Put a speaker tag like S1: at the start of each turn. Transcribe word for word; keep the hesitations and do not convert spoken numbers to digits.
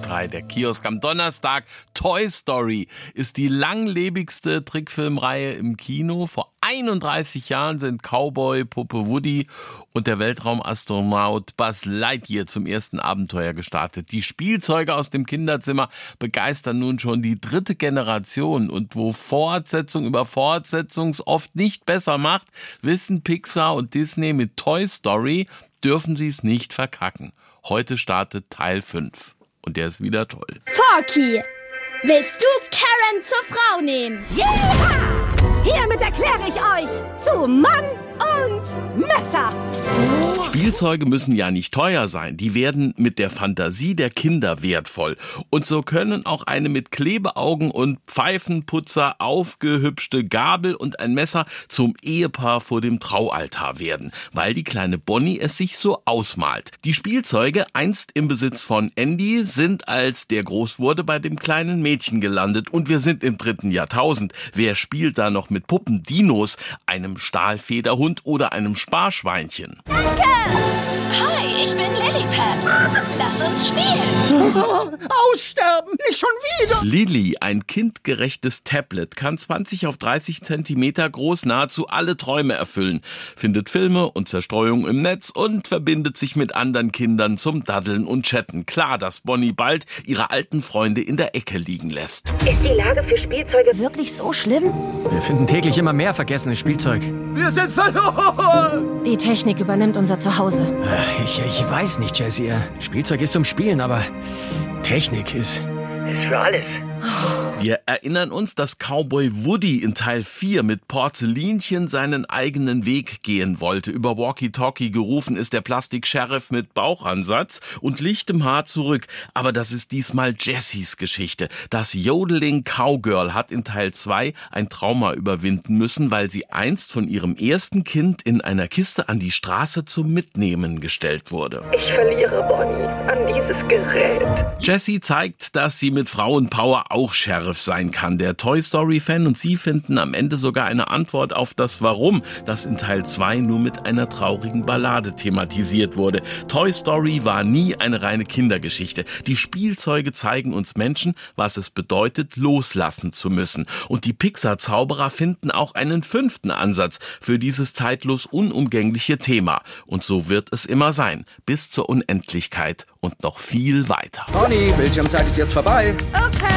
S1: drei, der Kiosk am Donnerstag. Toy Story ist die langlebigste Trickfilmreihe im Kino. Vor einunddreißig Jahren sind Cowboy, Puppe Woody und der Weltraumastronaut Buzz Lightyear zum ersten Abenteuer gestartet. Die Spielzeuge aus dem Kinderzimmer begeistern nun schon die dritte Generation. Und wo Fortsetzung über Fortsetzungs oft nicht besser macht, wissen Pixar und Disney mit Toy Story, dürfen sie es nicht verkacken. Heute startet Teil fünf. Und der ist wieder toll.
S2: Forky, willst du Karen zur Frau nehmen?
S3: Yeah! Hiermit erkläre ich euch zu Mann und Messer.
S1: Spielzeuge müssen ja nicht teuer sein. Die werden mit der Fantasie der Kinder wertvoll. Und so können auch eine mit Klebeaugen und Pfeifenputzer aufgehübschte Gabel und ein Messer zum Ehepaar vor dem Traualtar werden, weil die kleine Bonnie es sich so ausmalt. Die Spielzeuge, einst im Besitz von Andy, sind, als der groß wurde, bei dem kleinen Mädchen gelandet. Und wir sind im dritten Jahrtausend. Wer spielt da noch mit Puppen, Dinos, einem Stahlfederhund oder einem Sparschweinchen?
S2: Danke!
S4: Hi, ich bin Lilliput. Lass uns spielen.
S5: Aussterben, nicht schon wieder.
S1: Lilly, ein kindgerechtes Tablet, kann zwanzig auf dreißig Zentimeter groß nahezu alle Träume erfüllen, findet Filme und Zerstreuung im Netz und verbindet sich mit anderen Kindern zum Daddeln und Chatten. Klar, dass Bonnie bald ihre alten Freunde in der Ecke liegen lässt.
S6: Ist die Lage für Spielzeuge
S3: Wirklich so schlimm?
S7: Wir finden täglich immer mehr vergessenes Spielzeug.
S5: Wir sind verloren.
S3: Die Technik übernimmt unser Zuhause.
S7: Ich, ich weiß nicht, Jessie. Spielzeug ist zum Spielen, aber Technik ist...
S6: ist für alles.
S1: Wir erinnern uns, dass Cowboy Woody in Teil vier mit Porzellinchen seinen eigenen Weg gehen wollte. Über Walkie-Talkie gerufen ist der Plastik-Sheriff mit Bauchansatz und lichtem Haar zurück. Aber das ist diesmal Jessies Geschichte. Das Yodeling Cowgirl hat in Teil zwei ein Trauma überwinden müssen, weil sie einst von ihrem ersten Kind in einer Kiste an die Straße zum Mitnehmen gestellt wurde.
S6: Ich verliere Bonnie an dieses Gerät.
S1: Jessie zeigt, dass sie mit Frauenpower auch Sheriff sein kann. Der Toy Story-Fan und sie finden am Ende sogar eine Antwort auf das Warum, das in Teil zwei nur mit einer traurigen Ballade thematisiert wurde. Toy Story war nie eine reine Kindergeschichte. Die Spielzeuge zeigen uns Menschen, was es bedeutet, loslassen zu müssen. Und die Pixar-Zauberer finden auch einen fünften Ansatz für dieses zeitlos unumgängliche Thema. Und so wird es immer sein. Bis zur Unendlichkeit und noch viel weiter.
S5: Bonnie, Bildschirmzeit ist jetzt vorbei.
S3: Okay.